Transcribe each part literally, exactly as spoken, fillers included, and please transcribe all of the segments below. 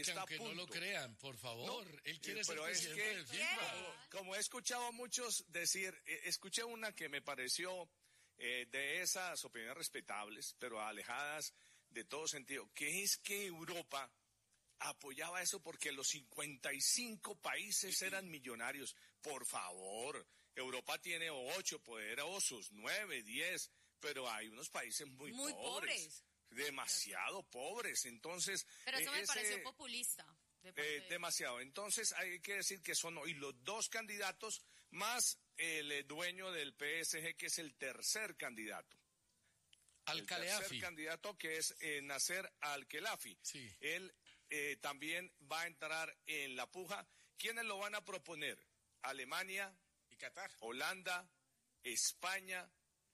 está que aunque a punto. no lo crean, por favor, no, él quiere ser presidente es que, de FIFA. Como, como he escuchado a muchos decir, eh, escuché una que me pareció eh, de esas opiniones respetables, pero alejadas de todo sentido, que es que Europa apoyaba eso porque los cincuenta y cinco países eran millonarios. Por favor, Europa tiene ocho poderosos, nueve, diez, pero hay unos países muy, muy pobres. pobres. Demasiado pobres, entonces... Pero eso eh, me ese, pareció populista. De eh, de... Demasiado, entonces hay que decir que son hoy los dos candidatos más el dueño del P S G, que es el tercer candidato. Al-Khelaïfi. El tercer candidato, que es eh, Nasser Al-Khelaïfi. Sí. Él eh, también va a entrar en la puja. ¿Quiénes lo van a proponer? Alemania, y Qatar, Holanda, España,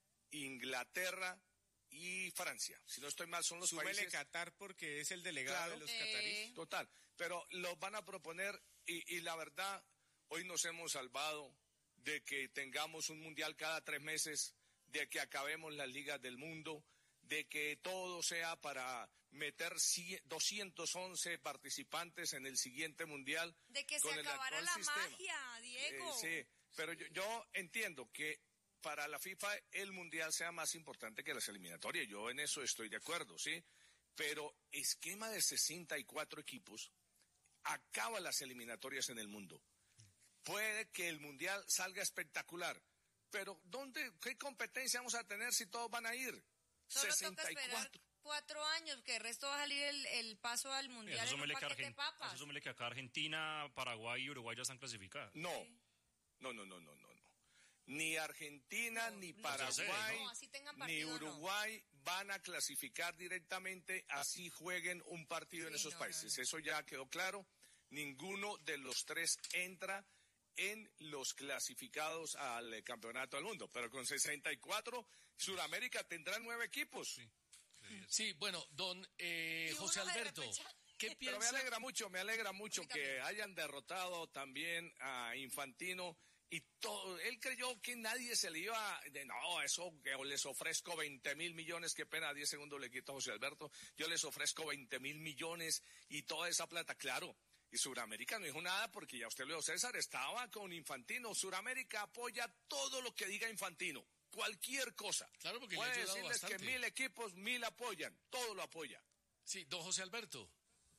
Inglaterra y Francia. Si no estoy mal, son los Súmele países... Qatar porque es el delegado Claro, de los eh... cataríes. Total, pero los van a proponer y, y la verdad, hoy nos hemos salvado de que tengamos un mundial cada tres meses, de que acabemos las ligas del mundo, de que todo sea para meter doscientos once participantes en el siguiente mundial. De que se con el acabara la sistema. magia, Diego. Eh, sí, pero yo, yo entiendo que para la FIFA el mundial sea más importante que las eliminatorias. Yo en eso estoy de acuerdo, ¿sí? Pero esquema de sesenta y cuatro equipos acaba las eliminatorias en el mundo. Puede que el mundial salga espectacular, pero ¿dónde, qué competencia vamos a tener si todos van a ir? Solo sesenta y cuatro. toca esperar cuatro años, que el resto va a salir el, el paso al mundial Eso en un súmele que, paquete de Argen- papas. eso súmele que acá Argentina, Paraguay y Uruguay ya están clasificadas. No, no, no, no, no, no, no. Ni Argentina, No, ni no. Paraguay, No, así tengan ni partido, Uruguay van a clasificar directamente, así jueguen un partido en Sí, esos no, países. no, no. Eso ya quedó claro. Ninguno de los tres entra en los clasificados al eh, campeonato del mundo. Pero con sesenta y cuatro, Sudamérica tendrá nueve equipos. Sí, sí bueno, don eh, Y José uno de Alberto, repechaje. ¿qué Pero me piensa? alegra mucho, me alegra mucho A mí que también. hayan derrotado también a Infantino y todo. Él creyó que nadie se le iba, de, no, eso que les ofrezco veinte mil millones, qué pena, diez segundos le quito a José Alberto, yo les ofrezco veinte mil millones y toda esa plata, claro. Y Sudamérica no dijo nada porque ya usted lo dijo, César, estaba con Infantino. Sudamérica apoya todo lo que diga Infantino, cualquier cosa. Claro, porque le ha puede ayudado decirles bastante. que mil equipos, mil apoyan, todo lo apoya. Sí, don José Alberto.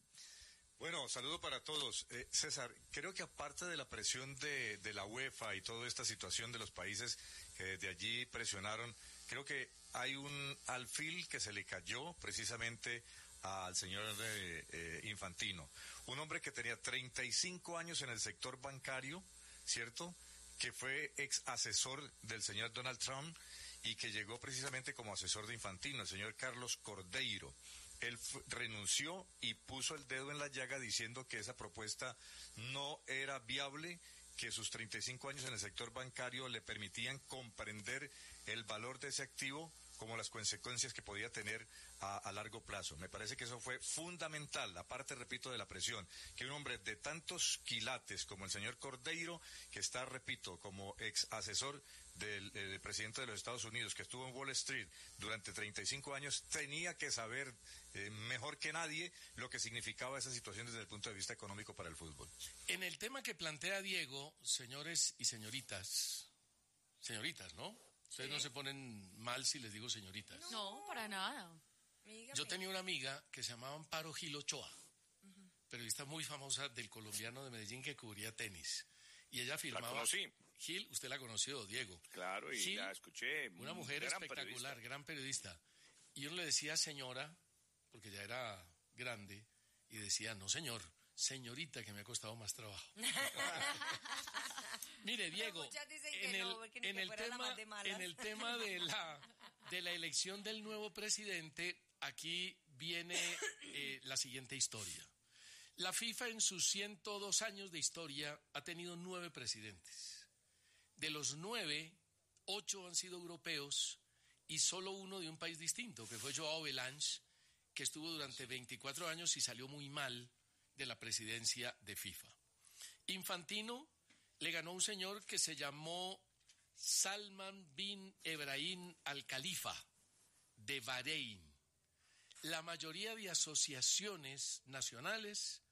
Bueno, saludo para todos. Eh, César, creo que aparte de la presión de, de la UEFA y toda esta situación de los países que desde allí presionaron, creo que hay un alfil que se le cayó precisamente al señor eh, eh, Infantino. Un hombre que tenía treinta y cinco años en el sector bancario, ¿cierto?, que fue ex asesor del señor Donald Trump y que llegó precisamente como asesor de Infantino, el señor Carlos Cordeiro. Él f- renunció y puso el dedo en la llaga diciendo que esa propuesta no era viable, que sus treinta y cinco años en el sector bancario le permitían comprender el valor de ese activo como las consecuencias que podía tener a, a largo plazo. Me parece que eso fue fundamental, aparte, repito, de la presión, que un hombre de tantos quilates como el señor Cordeiro, que está, repito, como ex asesor del, del presidente de los Estados Unidos, que estuvo en Wall Street durante treinta y cinco años, tenía que saber eh, mejor que nadie lo que significaba esa situación desde el punto de vista económico para el fútbol. En el tema que plantea Diego, señores y señoritas, señoritas, ¿no? Ustedes Sí. no se ponen mal si les digo señoritas. No, para nada. Dígame. Yo tenía una amiga que se llamaba Amparo Gil Ochoa, uh-huh. periodista muy famosa del colombiano de Medellín que cubría tenis. Y ella firmaba... La conocí. Gil, usted la conoció, Diego. Claro, y Gil, la escuché. Una mujer gran espectacular, periodista. gran periodista. Y yo le decía señora, porque ya era grande, y decía, no señor, señorita, que me ha costado más trabajo. Mire, Diego, en el, no, en el tema, en el tema de la, de la elección del nuevo presidente, aquí viene eh, la siguiente historia. La FIFA en sus ciento dos años de historia ha tenido nueve presidentes. De los nueve, ocho han sido europeos y solo uno de un país distinto, que fue Joao Belange, que estuvo durante veinticuatro años y salió muy mal de la presidencia de FIFA. Infantino le ganó un señor que se llamó Salman bin Ebrahim Al Khalifa, de Bahrein. La mayoría de asociaciones nacionales